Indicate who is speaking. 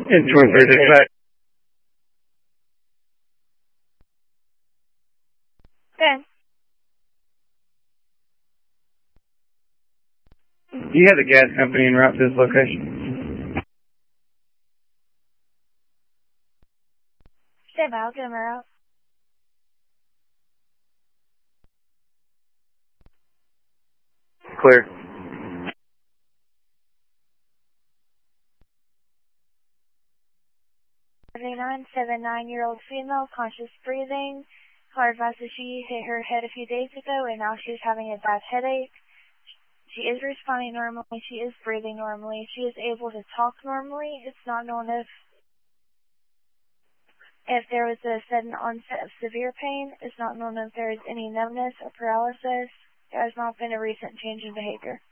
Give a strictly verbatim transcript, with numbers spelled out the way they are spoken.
Speaker 1: In Twinsburg, dispatch.
Speaker 2: Ben.
Speaker 1: Do you have the gas company en route to this location?
Speaker 2: Stay by, I'll get them out.
Speaker 1: Clear.
Speaker 2: seventy-nine, seventy-nine-year-old female, conscious breathing. Car advised that she hit her head a few days ago and now she's having a bad headache. She is responding normally. She is breathing normally. She is able to talk normally. It's not known if if there was a sudden onset of severe pain. It's not known if there is any numbness or paralysis. There has not been a recent change in behavior.